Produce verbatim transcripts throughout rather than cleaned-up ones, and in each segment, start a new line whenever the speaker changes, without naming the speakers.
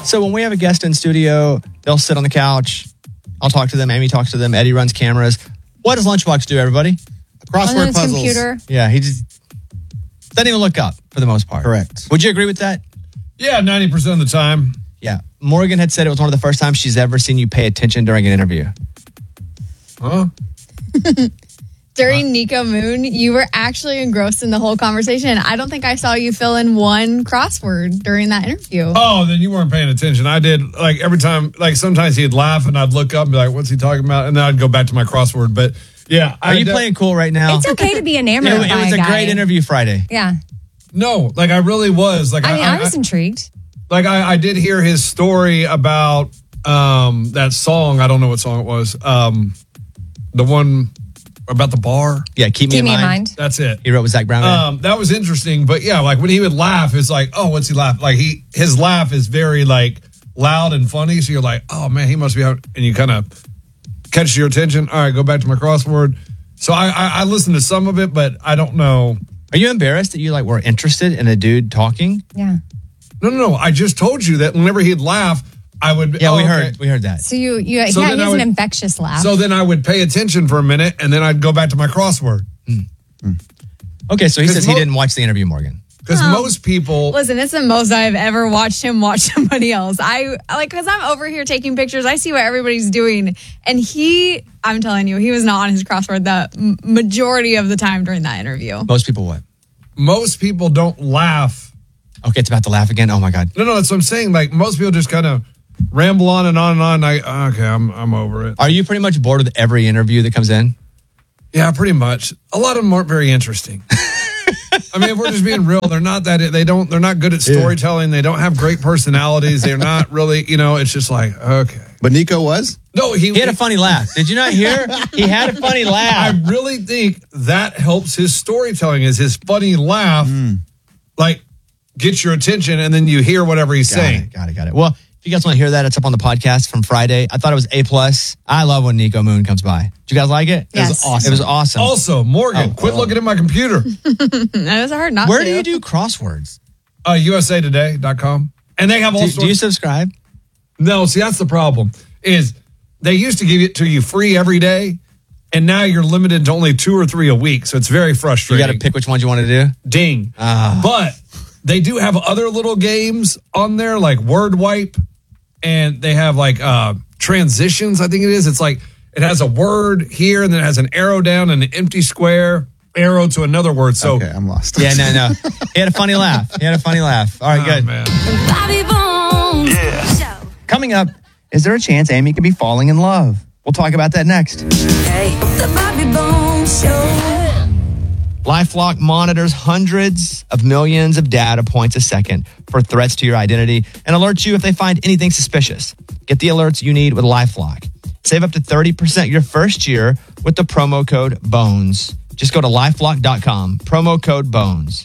So when we have a guest in studio, they'll sit on the couch. I'll talk to them. Amy talks to them. Eddie runs cameras. What does Lunchbox do, everybody?
Crossword puzzles. Computer.
Yeah, he just doesn't even look up for the most part.
Correct.
Would you agree with that?
Yeah, ninety percent of the time.
Yeah. Morgan had said it was one of the first times she's ever seen you pay attention during an interview.
Huh?
During Nico Moon, you were actually engrossed in the whole conversation. I don't think I saw you fill in one crossword during that interview.
Oh, then you weren't paying attention. I did, like, every time, like, sometimes he'd laugh and I'd look up and be like, what's he talking about? And then I'd go back to my crossword. But, yeah.
Are
I
you
de-
playing cool right now?
It's okay to be enamored
it,
by
it was a
guy.
great interview Friday.
Yeah.
No, like, I really was. Like,
I mean, I,
I
was
I,
intrigued.
Like, I, I did hear his story about um, that song. I don't know what song it was. Um, the one about the bar.
Yeah, Keep Me,
Keep
in,
me
mind.
in mind.
That's it.
He wrote with Zach Brown.
Um, that was interesting. But, yeah, like, when he would laugh, it's like, oh, what's he laugh? Like, he his laugh is very, like, loud and funny. So you're like, oh, man, he must be out. And you kind of catch your attention. All right, go back to my crossword. So I, I, I listened to some of it, but I don't know.
Are you embarrassed that you like were interested in a dude talking?
Yeah.
No, no, no. I just told you that whenever he'd laugh, I would.
Yeah,
oh,
we
okay.
heard. We heard that.
So you, you
So
yeah,
then
he
I
has
would-
an infectious laugh.
So then I would pay attention for a minute, and then I'd go back to my crossword.
Okay, so he
'Cause
says
mo-
he didn't watch the interview, Morgan.
Because
Oh.
most people,
Listen, it's the most I've ever watched him watch somebody else. I like because I'm over here taking pictures. I see what everybody's doing, and he, I'm telling you, he was not on his crossword the m- majority of the time during that interview.
Most people what?
most people don't laugh.
Okay, it's about to laugh again. Oh my God.
No, no, that's what I'm saying. Like most people just kind of ramble on and on and on. Like, okay, I'm I'm over it.
Are you pretty much bored with every interview that comes in?
Yeah, pretty much. A lot of them aren't very interesting. I mean, if we're just being real, they're not that. They don't. They're not good at storytelling. They don't have great personalities. They're not really. You know, it's just like okay.
But Nico was?
No, he,
He had a funny laugh. Did you not hear? He had a funny
I
laugh.
really think that helps his storytelling. Is his funny laugh like gets your attention, and then you hear whatever he's
Got
saying.
it, got it, got it. Well, if you guys want to hear that, it's up on the podcast from Friday. I thought it was A plus. I love when Nico Moon comes by. Did you guys like it?
Yes.
It was awesome. It was awesome.
Also, Morgan,
Oh,
quit
oh.
looking at my computer.
It was hard not
Where
to.
do you do crosswords?
Uh, U S A Today dot com. And they have all
Do,
sorts.
do you subscribe?
No, see, that's the problem. Is they used to give it to you free every day, and now you're limited to only two or three a week. So it's very
You
frustrating.
got to pick which ones you want to do.
Ding.
Ah.
But they do have other little games on there, like Word Wipe, and they have like uh, transitions. I think it is. It's like it has a word here, and then it has an arrow down and an empty square arrow to another word. So
Okay, I'm lost.
Yeah, no, no. He had a funny laugh. He had a funny laugh. All right,
oh,
good.
man.
Bobby Bones Show.
Coming up, is there a chance Amy could be falling in love? We'll talk about that next.
Hey, the Bobby Bones Show.
LifeLock monitors hundreds of millions of data points a second for threats to your identity and alerts you if they find anything suspicious. Get the alerts you need with LifeLock. Save up to thirty percent your first year with the promo code BONES. Just go to lifelock dot com, promo code BONES.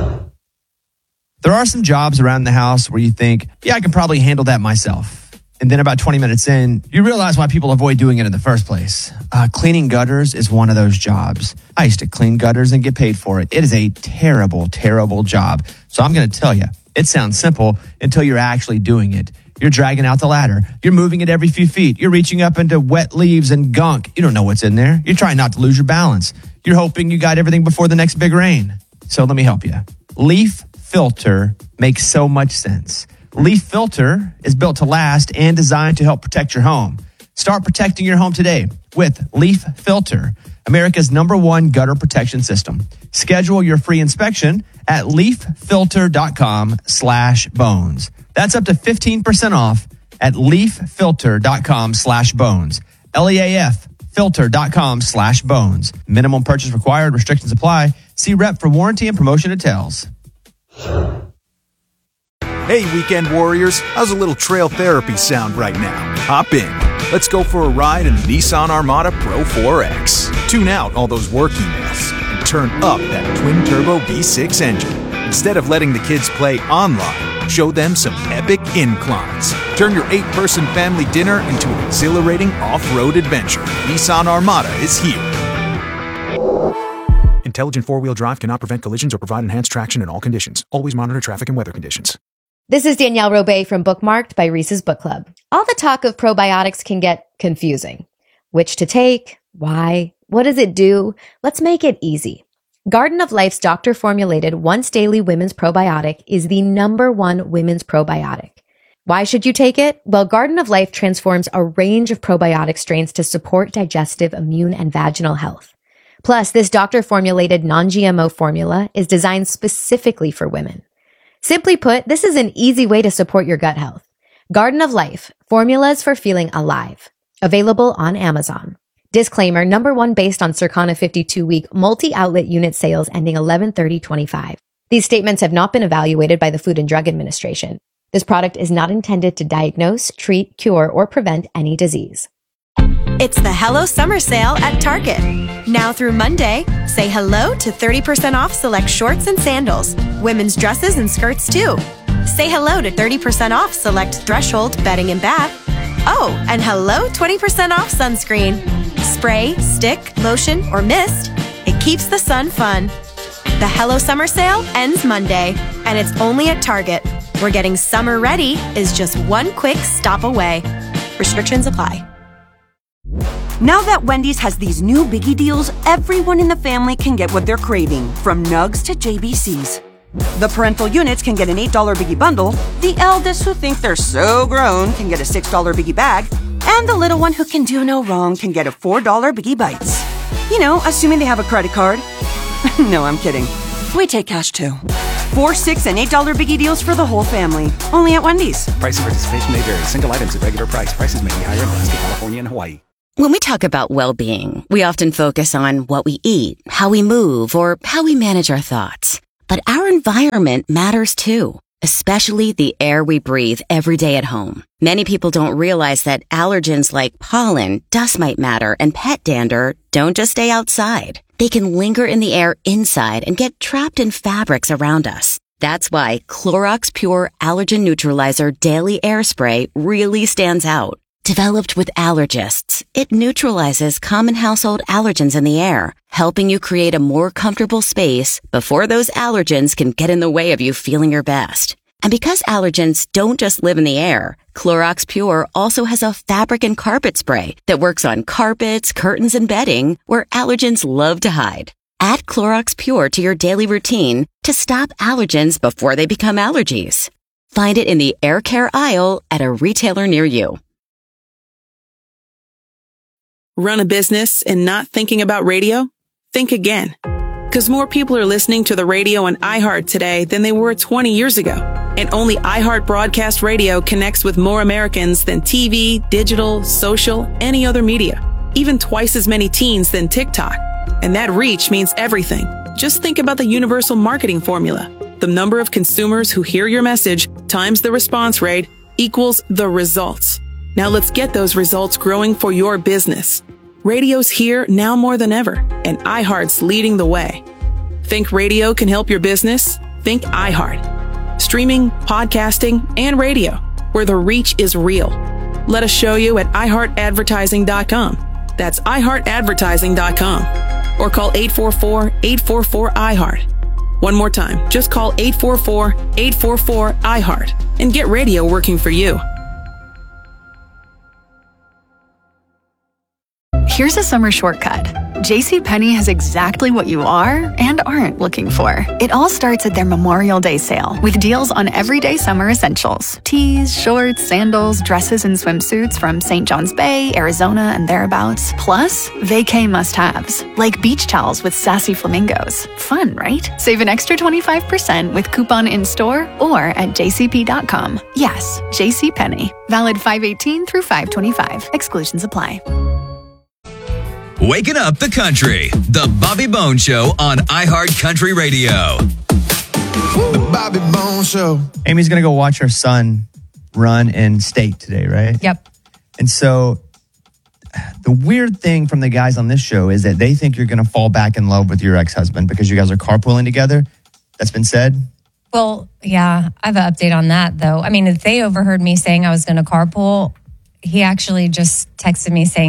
There are some jobs around the house where you think, yeah, I can probably handle that myself. And then about twenty minutes in, you realize why people avoid doing it in the first place. Uh, cleaning gutters is one of those jobs. I used to clean gutters and get paid for it. It is a terrible, terrible job. So I'm going to tell you, it sounds simple until you're actually doing it. You're dragging out the ladder. You're moving it every few feet. You're reaching up into wet leaves and gunk. You don't know what's in there. You're trying not to lose your balance. You're hoping you got everything before the next big rain. So let me help you. Leaf Filter makes so much sense. Leaf Filter is built to last and designed to help protect your home. Start protecting your home today with Leaf Filter, America's number one gutter protection system. Schedule your free inspection at leaffilter.com slash bones. That's up to fifteen percent off at leaffilter.com slash bones. L E A F filter.com slash bones. Minimum purchase required. Restrictions apply. See rep for warranty and promotion details.
Hey, weekend warriors, how's a little trail therapy sound right now? Hop in. Let's go for a ride in the Nissan Armada Pro four X. Tune out all those work emails and turn up that twin-turbo V six engine. Instead of letting the kids play online, show them some epic inclines. Turn your eight-person family dinner into an exhilarating off-road adventure. Nissan Armada is here. Intelligent four-wheel drive cannot prevent collisions or provide enhanced traction in all conditions. Always monitor traffic and weather conditions.
This is Danielle Robay from Bookmarked by Reese's Book Club. All the talk of probiotics can get confusing. Which to take? Why? What does it do? Let's make it easy. Garden of Life's doctor-formulated once-daily women's probiotic is the number one women's probiotic. Why should you take it? Well, Garden of Life transforms a range of probiotic strains to support digestive, immune, and vaginal health. Plus, this doctor-formulated non-G M O formula is designed specifically for women. Simply put, this is an easy way to support your gut health. Garden of Life, formulas for feeling alive. Available on Amazon. Disclaimer, number one based on Circana fifty-two week multi-outlet unit sales ending eleven thirty twenty-five. These statements have not been evaluated by the Food and Drug Administration. This product is not intended to diagnose, treat, cure, or prevent any disease.
It's the Hello Summer Sale at Target. Now through Monday, say hello to thirty percent off select shorts and sandals, women's dresses and skirts too. Say hello to thirty percent off select Threshold bedding and bath. Oh, and hello twenty percent off sunscreen. Spray, stick, lotion, or mist. It keeps the sun fun. The Hello Summer Sale ends Monday, and it's only at Target, where getting summer ready is just one quick stop away. Restrictions apply.
Now that Wendy's has these new biggie deals, everyone in the family can get what they're craving, from nugs to J B Cs. The parental units can get an eight dollar biggie bundle, the eldest who think they're so grown can get a six dollar biggie bag, and the little one who can do no wrong can get a four dollar biggie bites. You know, assuming they have a credit card. No, I'm kidding. We take cash too. Four, six, and eight dollar biggie deals for the whole family. Only at Wendy's.
Price and participation may vary. Single items at regular price. Prices may be higher in Alaska, California, and Hawaii.
When we talk about well-being, we often focus on what we eat, how we move, or how we manage our thoughts. But our environment matters too, especially the air we breathe every day at home. Many people don't realize that allergens like pollen, dust mite matter, and pet dander don't just stay outside. They can linger in the air inside and get trapped in fabrics around us. That's why Clorox Pure Allergen Neutralizer Daily Air Spray really stands out. Developed with allergists, it neutralizes common household allergens in the air, helping you create a more comfortable space before those allergens can get in the way of you feeling your best. And because allergens don't just live in the air, Clorox Pure also has a fabric and carpet spray that works on carpets, curtains, and bedding where allergens love to hide. Add Clorox Pure to your daily routine to stop allergens before they become allergies. Find it in the air care aisle at a retailer near you.
Run a business and not thinking about radio? Think again. Because more people are listening to the radio on iHeart today than they were twenty years ago. And only iHeart Broadcast Radio connects with more Americans than T V, digital, social, any other media. Even twice as many teens than TikTok. And that reach means everything. Just think about the universal marketing formula. The number of consumers who hear your message times the response rate equals the results. Now let's get those results growing for your business. Radio's here now more than ever, and iHeart's leading the way. Think radio can help your business? Think iHeart. Streaming, podcasting, and radio, where the reach is real. Let us show you at i heart advertising dot com. That's i heart advertising dot com. Or call eight four four, eight four four, I heart. One more time, just call eight four four, eight four four, I heart and get radio working for you.
Here's a summer shortcut. JCPenney has exactly what you are and aren't looking for. It all starts at their Memorial Day sale with deals on everyday summer essentials. Tees, shorts, sandals, dresses, and swimsuits from Saint John's Bay, Arizona, and thereabouts. Plus, vacay must-haves, like beach towels with sassy flamingos. Fun, right? Save an extra twenty-five percent with coupon in-store or at j c p dot com. Yes, JCPenney. Valid five eighteen through five twenty-five. Exclusions apply.
Waking up the country. The Bobby Bones Show on iHeart Country Radio.
The Bobby Bones Show. Amy's going to go watch her son run in state today, right?
Yep.
And so the weird thing from the guys on this show is that they think you're going to fall back in love with your ex-husband because you guys are carpooling together. That's been said.
Well, yeah, I have an update on that, though. I mean, if they overheard me saying I was going to carpool, he actually just texted me saying,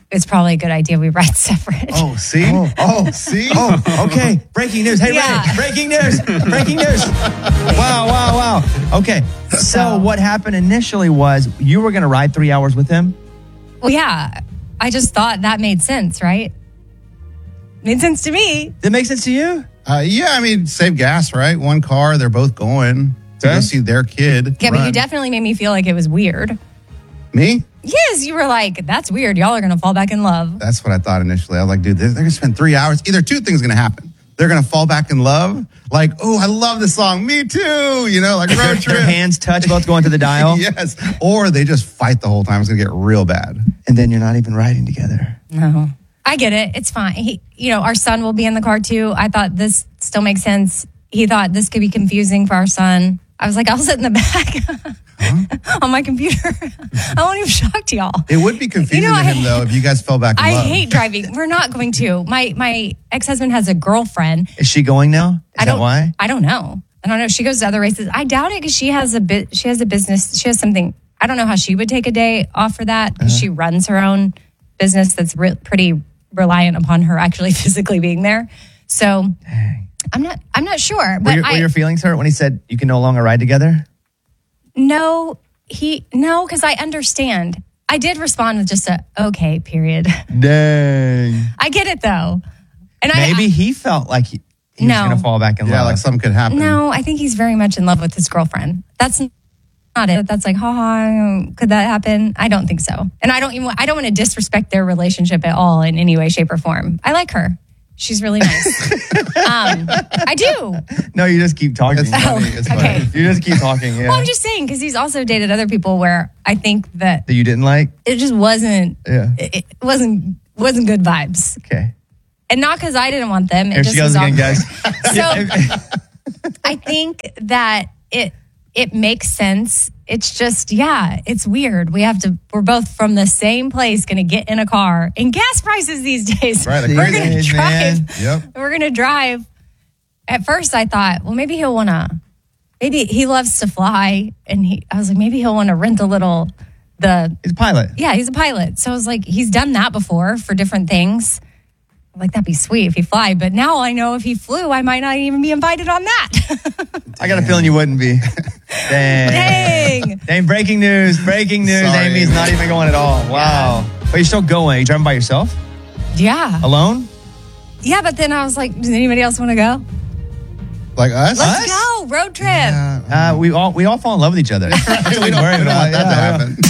it's probably a good idea we ride separate.
Oh, see? Oh, oh see?
Oh, okay. Breaking news. Hey,
Yeah.
Ray, breaking news. Breaking news. Wow, wow, wow. Okay. So what happened initially was you were going to ride three hours with him?
Well, yeah. I just thought that made sense, right? Made sense to me.
That makes sense to you?
Uh, yeah, I mean, save gas, right? One car, they're both going to go see their kid.
Yeah, but
run.
you definitely made me feel like it was weird.
Me?
Yes, you were like, that's weird. Y'all are going to fall back in love.
That's what I thought initially. I was like, dude, they're, they're going to spend three hours. Either two things are going to happen. They're going to fall back in love. Like, oh, I love this song. Me too. You know, like road trip.
Their hands touch, both going to the dial.
Yes. Or they just fight the whole time. It's going to get real bad.
And then you're not even riding together.
No. I get it. It's fine. He, you know, our son will be in the car too. I thought this still makes sense. He thought this could be confusing for our son. I was like, I'll sit in the back on my computer. I won't even shock to y'all.
It would be confusing
You know,
to him,
I-
though, if you guys fell back in
I
love.
hate driving. We're not going to. My my ex-husband has a girlfriend.
Is she going now? Is
I
that
don't,
why?
I don't know. I don't know. She goes to other races. I doubt it because she has a bit. She has a business. She has something. I don't know how she would take a day off for that because
Uh-huh.
she runs her own business that's re- pretty reliant upon her actually physically being there. So I'm not. I'm not sure.
Were
But
your,
I
were your feelings hurt when he said you can no longer ride together?
no. He no because I understand. I did respond with just a okay. Period.
Dang.
I get it though, and
Maybe
I.
he felt like he, he was
No.
going to fall back in
Yeah,
love.
like something could happen.
No, I think he's very much in love with his girlfriend. That's not it. That's like, haha, could that happen? I don't think so. And I don't even, I don't want to disrespect their relationship at all in any way, shape, or form. I like her. She's really nice. um, I do.
No, you just keep talking.
It's funny. It's funny.
Okay.
You just keep talking, yeah.
Well, I'm just saying, because he's also dated other people where I think that
that you didn't like?
it just wasn't,
Yeah.
it, it wasn't, wasn't good vibes.
Okay.
And not because I didn't want them. It
Here
just
she goes
was
again,
awkward.
guys.
So I think that it it makes sense. It's just, yeah, it's weird. We have to, we're both from the same place, going to get in a car. And gas prices these days,
Right, like
we're
crazy.
going to
These days,
drive.
man.
Yep.
We're going to drive. At first I thought, well, maybe he'll want to, maybe he loves to fly. And he, I was like, maybe he'll want to rent a little, the,
He's a pilot.
yeah, he's a pilot. So I was like, he's done that before for different things. Like, that'd be sweet if he fly. But now I know if he flew, I might not even be invited on that.
I got a feeling you wouldn't be. Dang.
Dang.
Dang, breaking news. Breaking news.
Sorry.
Amy's not even going at all. Wow. But you're still going. Are you driving by yourself?
Yeah.
Alone?
Yeah, but then I was like, does anybody else want to go?
Like us?
Let's go. Road trip.
Yeah.
Uh, we all we all fall in love with each other. That's what we
We don't,
worry
we don't
about.
want that to
Yeah, I know.
happen.